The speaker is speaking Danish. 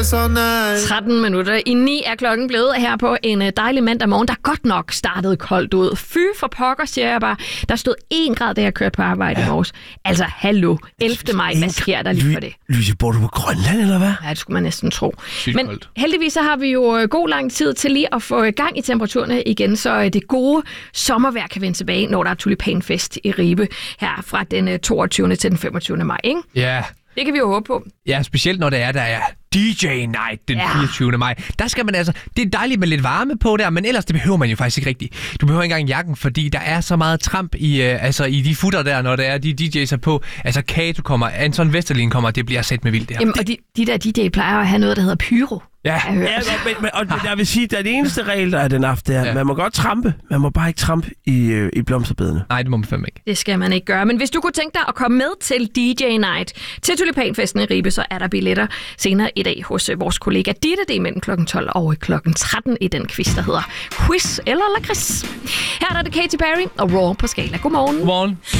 all night. 13 minutter i 9 er klokken blevet her på en dejlig mandag morgen, der godt nok startede koldt ud. Fy for pokker, siger jeg bare. Der stod 1 grad, da jeg kørte på arbejde i morges. Altså, hallo, 11. maj, hvad sker der lige for det? Lyse, bor du på Grønland, eller hvad? Ja, det skulle man næsten tro. Men koldt. heldigvis så har vi jo god lang tid til lige at få gang i temperaturerne igen, så det gode sommervejr kan vende tilbage, når der er tulipanfest i Ribe her fra den 22. til den 25. maj, ikke? Ja. Det kan vi jo håbe på. Ja, specielt når der er DJ Night den 24. maj. Der skal man altså... Det er dejligt med lidt varme på der, men ellers det behøver man jo faktisk ikke rigtigt. Du behøver ikke engang jakken, fordi der er så meget tramp i de futter der, når der er de DJ's på. Altså Kato kommer, Anton Vesterlin kommer, det bliver sæt med vildt der. Jamen, og de der DJ plejer at have noget, der hedder pyro. Ja, og jeg vil sige, at det eneste regel, der er den aften, er, man må godt trampe, man må bare ikke trampe i blomsterbedene. Nej, det må man fandme ikke. Det skal man ikke gøre. Men hvis du kunne tænke dig at komme med til DJ Night til Tulipanfesten i Ribe, så er der billetter senere i dag hos vores kollega Ditte. Det er mellem kl. 12 og kl. 13 i den quiz, der hedder Quiz eller Lakrids. Her er det Katy Perry og Raw på Skala. Godmorgen. Godmorgen.